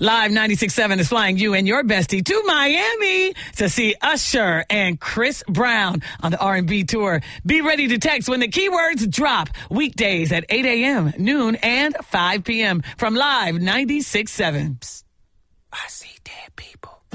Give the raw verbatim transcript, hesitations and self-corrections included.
Live ninety-six point seven is flying you and your bestie to Miami to see Usher and Chris Brown on the R and B tour. Be ready to text when the keywords drop. Weekdays at eight a.m., noon, and five p.m. from Live ninety-six point seven. Psst. I see dead people.